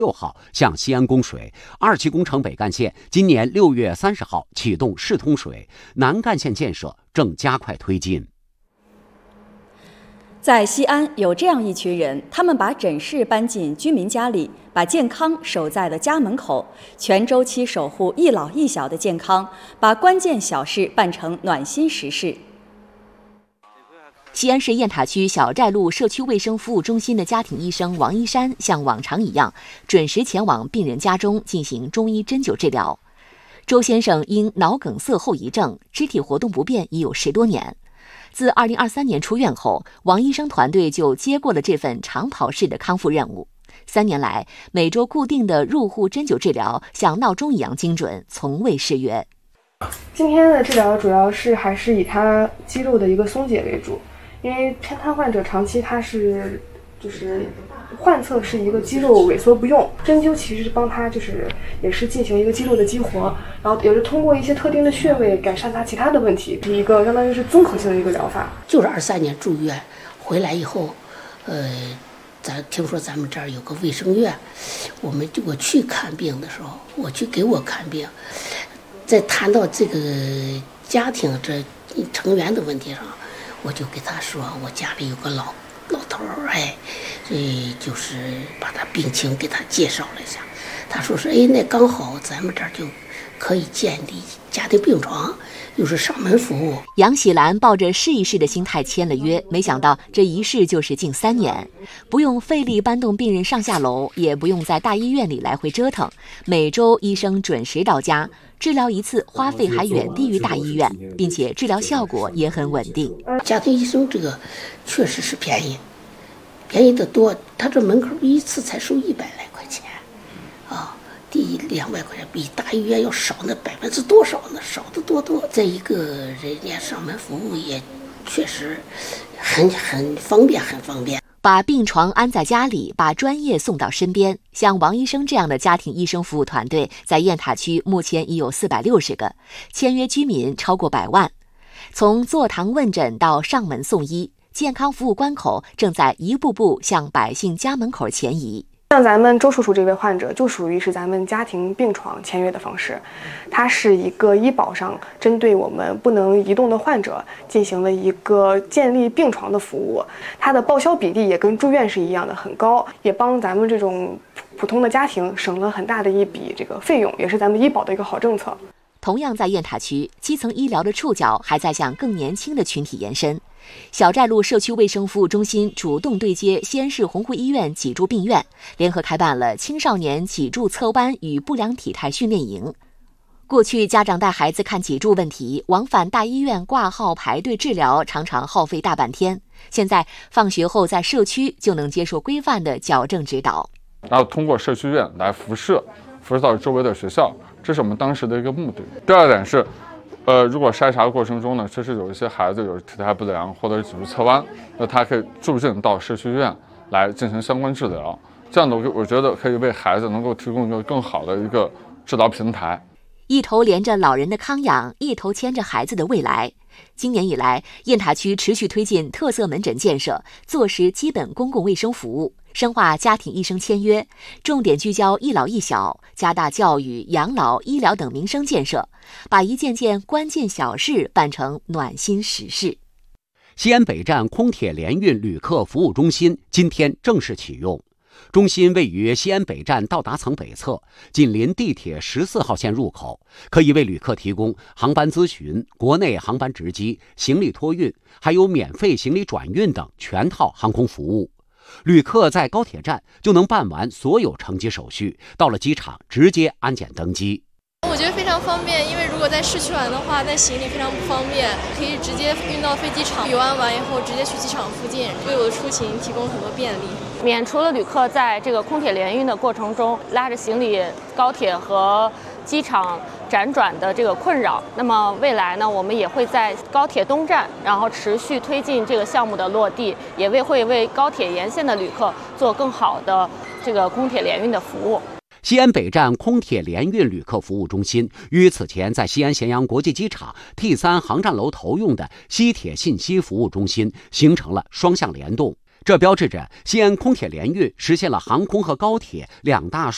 6号向西安供水，2期工程北干线今年6月30号启动试通水，南干线建设正加快推进。 在西安有这样一群人，他们把诊室搬进居民家里，把健康守在了家门口，全周期守护一老一小的健康，把关键小事办成暖心实事。 西安市雁塔区小寨路社区卫生服务中心的家庭医生王一山像往常一样，准时前往病人家中进行中医针灸治疗。周先生因脑梗塞后遗症，肢体活动不便已有10多年。自2023年出院后，王医生团队就接过了这份长跑式的康复任务。3年来，每周固定的入户针灸治疗像闹钟一样精准，从未失约。 今天的治疗主要是还是以他肌肉的一个松解为主，因为偏瘫患者长期他是患侧是一个肌肉萎缩不用，针灸其实是帮他也是进行一个肌肉的激活，然后也是通过一些特定的穴位改善他其他的问题，是一个相当于是综合性的一个疗法。 就是23年住院回来以后，咱听说咱们这儿有个卫生院，我去看病的时候，给我看病，在谈到这个家庭这成员的问题上，我就给他说，我家里有个老头儿，就是把他病情给他介绍了一下。他说是那刚好咱们这儿就可以建立家庭病床，又是上门服务。 杨喜兰抱着试一试的心态签了约，没想到这一试就是近3年，不用费力搬动病人上下楼，也不用在大医院里来回折腾，每周医生准时到家，治疗一次花费还远低于大医院，并且治疗效果也很稳定。 家庭医生这个确实是便宜得多，他这门口一次才收100来块钱啊，第200块钱比大医院要少那%多少呢？少得多。再一个，人家上门服务也确实很方便，很方便。 把病床安在家里，把专业送到身边。像王医生这样的家庭医生服务团队，在雁塔区目前已有460个，签约居民超过100万。从坐堂问诊到上门送医，健康服务关口正在一步步向百姓家门口前移。 像咱们周叔叔这位患者就属于是咱们家庭病床签约的方式，它是一个医保上针对我们不能移动的患者进行了一个建立病床的服务，它的报销比例也跟住院是一样的很高，也帮咱们这种普通的家庭省了很大的一笔这个费用，也是咱们医保的一个好政策。 同样在雁塔区，基层医疗的触角还在向更年轻的群体延伸。小寨路社区卫生服务中心主动对接西安市洪湖医院脊柱病院，联合开办了青少年脊柱侧弯与不良体态训练营。过去家长带孩子看脊柱问题，往返大医院挂号排队治疗，常常耗费大半天。现在放学后在社区就能接受规范的矫正指导， 然后通过社区院来辐射到周围的学校，这是我们当时的一个目的。第二点是如果筛查过程中呢，确实有一些孩子有体态不良或者是脊柱侧弯，那他可以住进到社区医院来进行相关治疗。这样的我觉得可以为孩子能够提供一个更好的一个治疗平台。 一头连着老人的康养，一头牵着孩子的未来。今年以来，雁塔区持续推进特色门诊建设，坐实基本公共卫生服务，深化家庭医生签约，重点聚焦一老一小，加大教育、养老、医疗等民生建设，把一件件关键小事办成暖心实事。 西安北站空铁联运旅客服务中心今天正式启用。中心位于西安北站到达层北侧，紧邻地铁14号线入口，可以为旅客提供航班咨询、国内航班值机、行李托运，还有免费行李转运等全套航空服务。旅客在高铁站就能办完所有乘机手续，到了机场直接安检登机。 我觉得非常方便，因为如果在市区玩的话，带行李非常不方便，可以直接运到飞机场，游玩完以后直接去机场附近，为我的出行提供很多便利。 免除了旅客在这个空铁联运的过程中拉着行李高铁和机场辗转的这个困扰。那么未来呢，我们也会在高铁东站，然后持续推进这个项目的落地，也会为高铁沿线的旅客做更好的这个空铁联运的服务。 西安北站空铁联运旅客服务中心与此前在西安咸阳国际机场 T3 航站楼投用的西铁信息服务中心形成了双向联动，这标志着西安空铁联运实现了航空和高铁两大